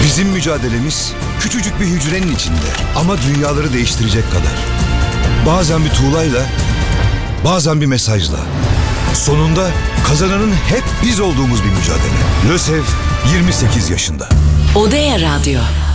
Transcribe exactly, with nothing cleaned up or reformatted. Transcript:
Bizim mücadelemiz küçücük bir hücrenin içinde ama dünyaları değiştirecek kadar. Bazen bir tuğlayla, bazen bir mesajla. Sonunda kazananın hep biz olduğumuz bir mücadele. LÖSEV yirmi sekiz yaşında. Odea Radyo.